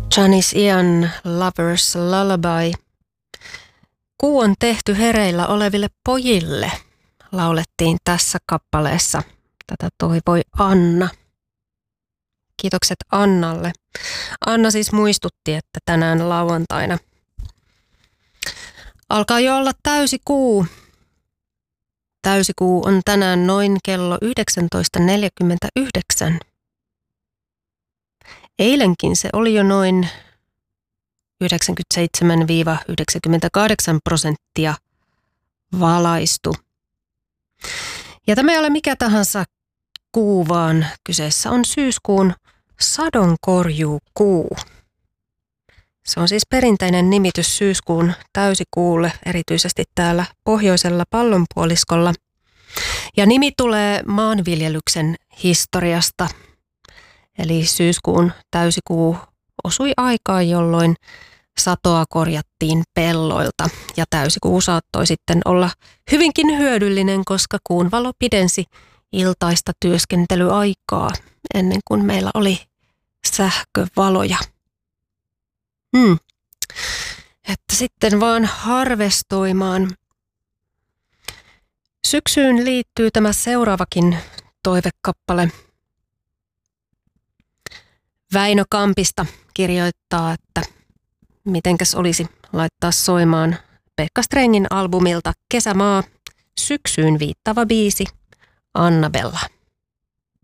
Janis Ian Lover's Lullaby. Kuu on tehty hereillä oleville pojille, laulettiin tässä kappaleessa. Tätä toivoi Anna. Kiitokset Annalle. Anna siis muistutti, että tänään lauantaina alkaa jo olla täysikuu. Täysikuu on tänään noin kello 19.49. Eilenkin se oli jo noin 97-98% valaistu. Ja tämä ei ole mikä tahansa kuu, vaan kyseessä on syyskuun sadonkorjuukuu. Se on siis perinteinen nimitys syyskuun täysikuulle, erityisesti täällä pohjoisella pallonpuoliskolla. Ja nimi tulee maanviljelyksen historiasta. Eli syyskuun täysikuu osui aikaan, jolloin satoa korjattiin pelloilta. Ja täysikuu saattoi sitten olla hyvinkin hyödyllinen, koska kuun valo pidensi iltaista työskentelyaikaa ennen kuin meillä oli sähkövaloja. Että sitten vaan harvestoimaan. Syksyyn liittyy tämä seuraavakin toivekappale. Väinö Kampista kirjoittaa, että mitenkäs olisi laittaa soimaan Pekka Strengin albumilta Kesämaa, syksyyn viittava biisi, Annabella.